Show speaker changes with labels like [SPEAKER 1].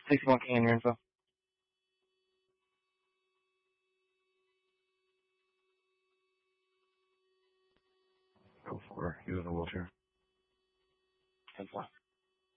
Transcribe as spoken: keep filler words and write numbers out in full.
[SPEAKER 1] sixty-one K in your info.
[SPEAKER 2] Go for it. He was in a wheelchair.
[SPEAKER 1] ten four.